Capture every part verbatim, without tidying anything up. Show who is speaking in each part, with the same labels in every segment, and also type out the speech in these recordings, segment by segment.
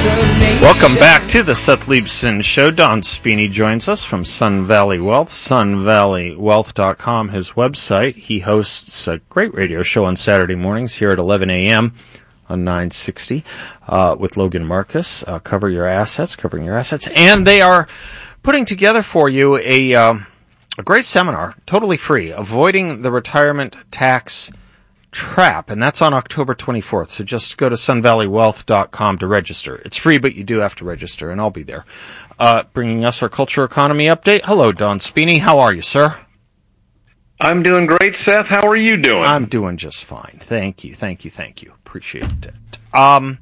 Speaker 1: Welcome back to the Seth Leibsohn Show. Don Spini joins us from Sun Valley Wealth, sun valley wealth dot com, his website. He hosts a great radio show on Saturday mornings here at eleven a.m. on nine sixty uh, with Logan Marcus. Uh, cover your assets, covering your assets. And they are putting together for you a, um, a great seminar, totally free, Avoiding the Retirement Tax Trap, and that's on October twenty-fourth. So just go to sun valley wealth dot com to register. It's free, but you do have to register, and I'll be there. Uh, bringing us our culture economy update. Hello, Don Spini. How are you, sir?
Speaker 2: I'm doing great, Seth. How are you doing?
Speaker 1: I'm doing just fine. Thank you, thank you, thank you. Appreciate it. Um,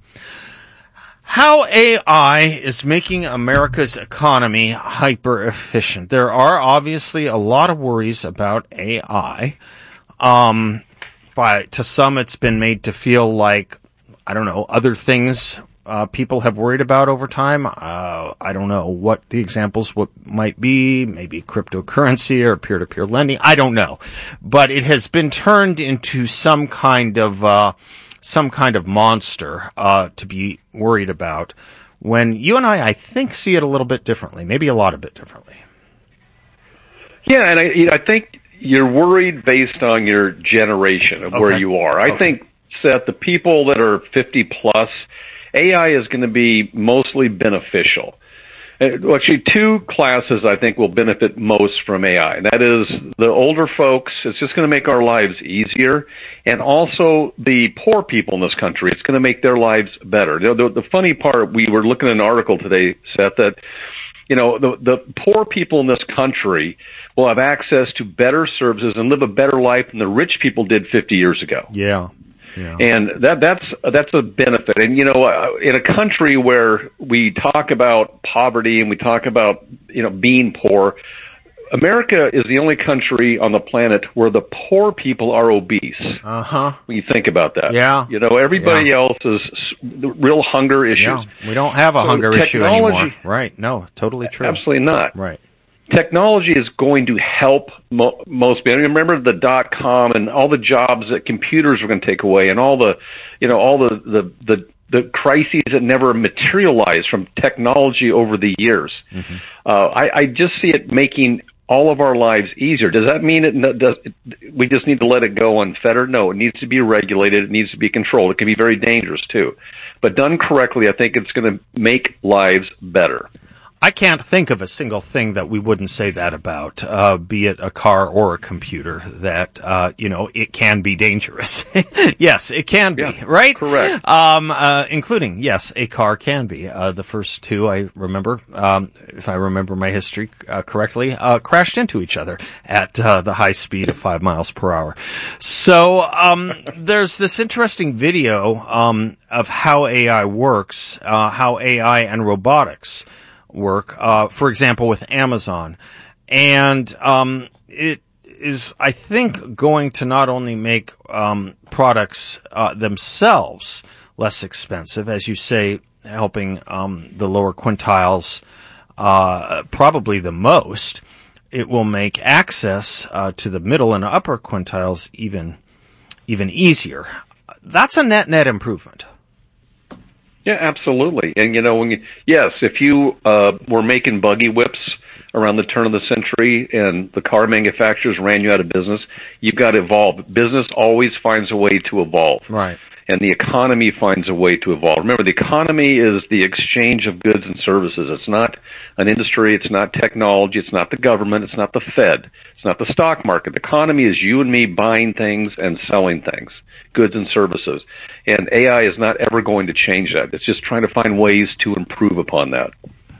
Speaker 1: how A I is making America's economy hyper efficient. There are obviously a lot of worries about A I. Um, By, to some, it's been made to feel like, I don't know, other things uh, people have worried about over time. Uh, I don't know what the examples what might be, maybe cryptocurrency or peer-to-peer lending. I don't know. But it has been turned into some kind of uh, some kind of monster uh, to be worried about, when you and I, I think, see it a little bit differently, maybe a lot a bit differently.
Speaker 2: Yeah, and I, I think you're worried based on your generation of okay. where you are. I okay. think, Seth, the people that are fifty plus, A I is going to be mostly beneficial. Well, actually, two classes I think will benefit most from A I. That is the older folks. It's just going to make our lives easier. And also the poor people in this country. It's going to make their lives better. You know, the, the funny part, we were looking at an article today, Seth, that, you know, the, the poor people in this country will have access to better services and live a better life than the rich people did fifty years ago.
Speaker 1: Yeah. Yeah.
Speaker 2: And that that's that's a benefit. And you know, uh, in a country where we talk about poverty and we talk about, you know, being poor, America is the only country on the planet where the poor people are obese.
Speaker 1: Uh-huh.
Speaker 2: When you think about that.
Speaker 1: Yeah.
Speaker 2: You know, everybody
Speaker 1: yeah.
Speaker 2: else is real hunger issues.
Speaker 1: Yeah. We don't have a
Speaker 2: so
Speaker 1: hunger issue anymore. Right. No, totally true.
Speaker 2: Absolutely not.
Speaker 1: Right.
Speaker 2: Technology is going to help mo- most people. Remember the dot com and all the jobs that computers were going to take away, and all the, you know, all the the the, the crises that never materialized from technology over the years. Mm-hmm. Uh, I, I just see it making all of our lives easier. Does that mean it does? We just need to let it go unfettered? No, it needs to be regulated. It needs to be controlled. It can be very dangerous too, but done correctly, I think it's going to make lives better.
Speaker 1: I can't think of a single thing that we wouldn't say that about, uh, be it a car or a computer, that, uh, you know, it can be dangerous. Yes, it can be,
Speaker 2: yeah,
Speaker 1: right?
Speaker 2: Correct.
Speaker 1: Um, uh, including, yes, a car can be. Uh, the first two, I remember, um, if I remember my history uh, correctly, uh, crashed into each other at uh, the high speed of five miles per hour. So, um, there's this interesting video um, of how A I works, uh, how A I and robotics work, uh, for example, with Amazon. And um, it is, I think, going to not only make um, products uh, themselves less expensive, as you say, helping um, the lower quintiles uh, probably the most. It will make access uh, to the middle and upper quintiles even even easier. That's a net-net improvement.
Speaker 2: Yeah, absolutely. And, you know, when you, yes, if you uh, were making buggy whips around the turn of the century and the car manufacturers ran you out of business, you've got to evolve. Business always finds a way to evolve.
Speaker 1: Right.
Speaker 2: And the economy finds a way to evolve. Remember, the economy is the exchange of goods and services. It's not an industry. It's not technology. It's not the government. It's not the Fed. It's not the stock market. The economy is you and me buying things and selling things, goods and services. And A I is not ever going to change that. It's just trying to find ways to improve upon that.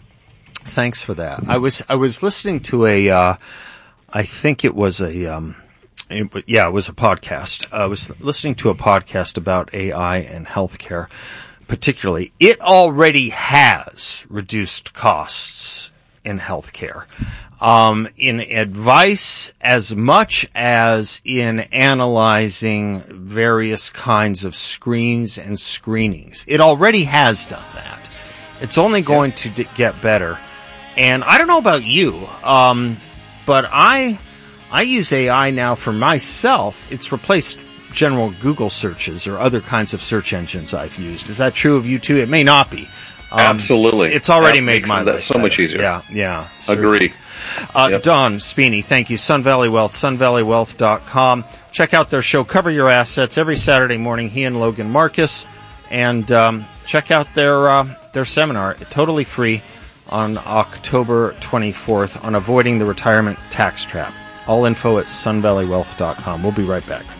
Speaker 1: Thanks for that. I was I was listening to a, uh, I think it was a, um, it, yeah, it was a podcast. I was listening to a podcast about A I and healthcare, particularly. It already has reduced costs in healthcare. Um, in advice as much as in analyzing various kinds of screens and screenings. It already has done that. It's only going to d- get better. And I don't know about you, um, but I I use A I now for myself. It's replaced general Google searches or other kinds of search engines I've used. Is that true of you too? It may not be.
Speaker 2: Um, Absolutely.
Speaker 1: It's already
Speaker 2: that
Speaker 1: made my life
Speaker 2: so
Speaker 1: better.
Speaker 2: much easier.
Speaker 1: Yeah, yeah.
Speaker 2: Agree.
Speaker 1: Uh,
Speaker 2: yep.
Speaker 1: Don Spini, thank you. Sun Valley Wealth, sun valley wealth dot com. Check out their show, Cover Your Assets, every Saturday morning, he and Logan Marcus. And um, check out their uh, their seminar, totally free, on October twenty-fourth on avoiding the retirement tax trap. All info at sun valley wealth dot com. We'll be right back.